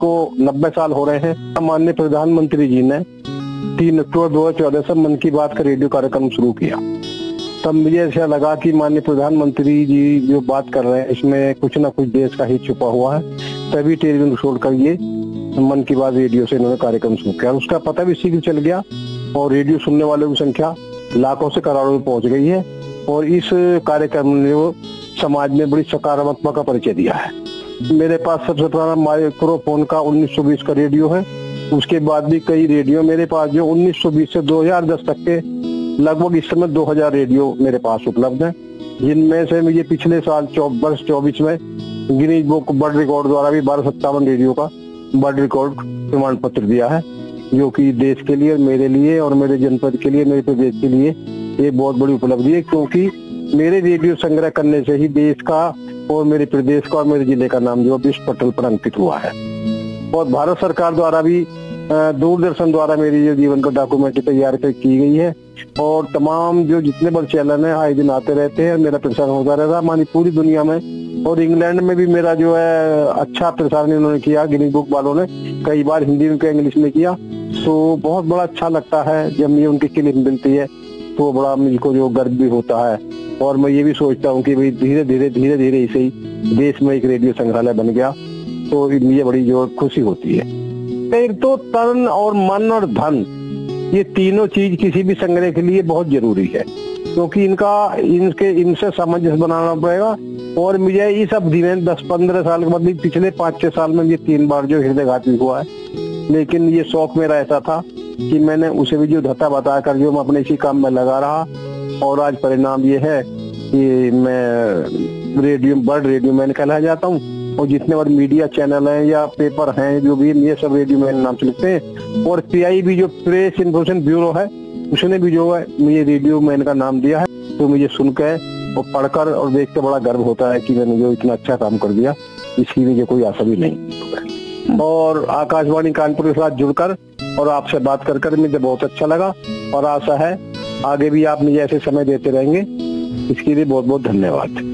को 90 साल हो रहे हैं। माननीय प्रधानमंत्री जी ने 3 अक्टूबर 2014 से मन की बात का रेडियो कार्यक्रम शुरू किया। तब मुझे ऐसा लगा कि माननीय प्रधानमंत्री जी जो बात कर रहे हैं इसमें कुछ ना कुछ देश का हित छुपा हुआ है। तभी टेलीविजन छोड़कर ये मन की बात रेडियो से इन्होंने कार्यक्रम शुरू किया। उसका पता भी शीघ्र चल गया और रेडियो सुनने वालों की संख्या लाखों से करोड़ों में पहुंच गई है। और इस कार्यक्रम ने वो समाज में बड़ी सकारात्मक का परिचय दिया है। मेरे पास सबसे पुराना माइक्रोफोन का 1920 का रेडियो है। उसके बाद भी कई रेडियो मेरे पास जो 1920 से 2010 तक के लगभग इस समय 2000 रेडियो मेरे पास उपलब्ध है, जिनमें से मुझे पिछले साल वर्ष 24 में गिनीज बुक वर्ल्ड रिकॉर्ड द्वारा भी 1257 रेडियो का वर्ल्ड रिकॉर्ड प्रमाण पत्र दिया है, जो कि देश के लिए, मेरे लिए और मेरे जनपद के लिए, मेरे प्रदेश के लिए एक बहुत बड़ी उपलब्धि है। क्योंकि मेरे रेडियो संग्रह करने से ही देश का और मेरे प्रदेश का और मेरे जिले का नाम जो विश्व पटल पर अंकित हुआ है। और भारत सरकार द्वारा भी दूरदर्शन द्वारा मेरी जो जीवन का डॉक्यूमेंट्री तैयार की गई है और तमाम जो जितने बड़े चैनल है आए दिन आते रहते हैं, मेरा प्रसारण होता रहता है मानी पूरी दुनिया में। और इंग्लैंड में भी मेरा जो है अच्छा प्रसारण इन्होंने किया, गिनीज बुक वालों ने कई बार हिंदी में इंग्लिश में किया। तो बहुत बड़ा अच्छा लगता है जब मुझे उनकी क्लिप मिलती है, तो बड़ा मुझको जो गर्व भी होता है। और मैं ये भी सोचता हूँ कि भाई धीरे धीरे इसे ही देश में एक रेडियो संग्रहालय बन गया, तो मुझे बड़ी जो खुशी होती है। एक तो तन और मन और धन, ये तीनों चीज किसी भी संग्रह के लिए बहुत जरूरी है, क्योंकि इनसे सामंजस्य बनाना पड़ेगा। और मुझे इस अवधि में 10-15 साल के बाद पिछले 5-6 साल में ये 3 बार जो हृदयघात भी हुआ है, लेकिन ये शौक मेरा ऐसा था कि मैंने उसे भी जो धता बताकर जो मैं अपने इसी काम में लगा रहा। और आज परिणाम ये है कि मैं वर्ल्ड रेडियो मैन कहलाया जाता हूँ। और जितने बड़े मीडिया चैनल हैं या पेपर हैं जो भी, ये सब रेडियो मैन नाम से लिखते हैं। और PIB जो प्रेस इन्फॉर्मेशन ब्यूरो है, उसने भी जो है मुझे रेडियो मैन का नाम दिया है। तो मुझे सुनकर और पढ़कर और देख कर बड़ा गर्व होता है कि मैंने जो इतना अच्छा काम कर दिया, इसकी मुझे कोई आशा भी नहीं। और आकाशवाणी कानपुर के साथ जुड़कर और आपसे बात कर मुझे बहुत अच्छा लगा। और आशा है आगे भी आप मुझे ऐसे समय देते रहेंगे। इसके लिए बहुत बहुत धन्यवाद।